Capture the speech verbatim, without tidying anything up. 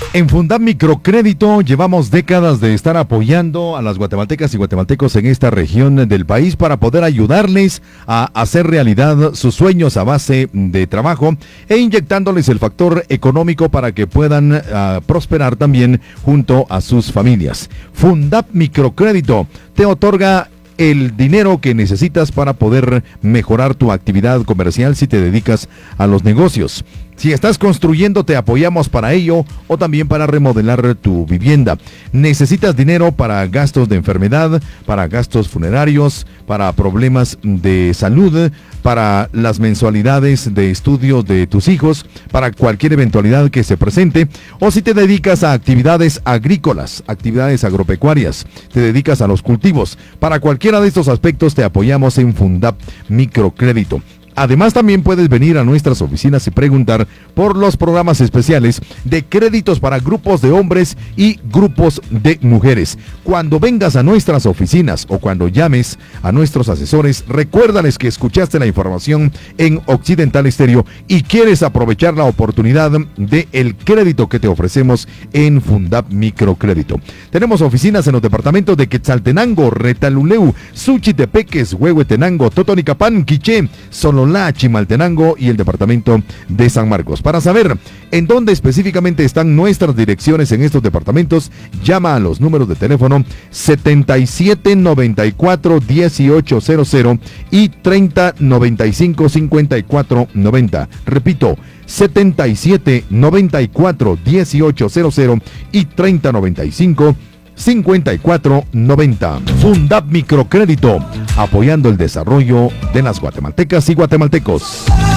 En Fundap Microcrédito llevamos décadas de estar apoyando a las guatemaltecas y guatemaltecos en esta región del país para poder ayudarles a hacer realidad sus sueños a base de trabajo e inyectándoles el factor económico para que puedan uh, prosperar también junto a sus familias. Fundap Microcrédito te otorga el dinero que necesitas para poder mejorar tu actividad comercial si te dedicas a los negocios. Si estás construyendo, te apoyamos para ello o también para remodelar tu vivienda. Necesitas dinero para gastos de enfermedad, para gastos funerarios, para problemas de salud, para las mensualidades de estudio de tus hijos, para cualquier eventualidad que se presente, o si te dedicas a actividades agrícolas, actividades agropecuarias, te dedicas a los cultivos. Para cualquiera de estos aspectos te apoyamos en Fundap Microcrédito. Además, también puedes venir a nuestras oficinas y preguntar por los programas especiales de créditos para grupos de hombres y grupos de mujeres. Cuando vengas a nuestras oficinas o cuando llames a nuestros asesores, recuérdales que escuchaste la información en Occidental Estéreo y quieres aprovechar la oportunidad del crédito que te ofrecemos en Fundap Microcrédito. Tenemos oficinas en los departamentos de Quetzaltenango, Retaluleu, Suchitepeques, Huehuetenango, Totonicapán, Quiché, Sololá, Chimaltenango y el departamento de San Marcos. Para saber en dónde específicamente están nuestras direcciones en estos departamentos, llama a los números de teléfono setenta y siete noventa y cuatro dieciocho cero cero y treinta noventa y cinco cincuenta y cuatro noventa. Repito, setenta y siete noventa y cuatro dieciocho cero cero y treinta noventa y cinco cincuenta y cuatro noventa. Fundap Microcrédito, apoyando el desarrollo de las guatemaltecas y guatemaltecos.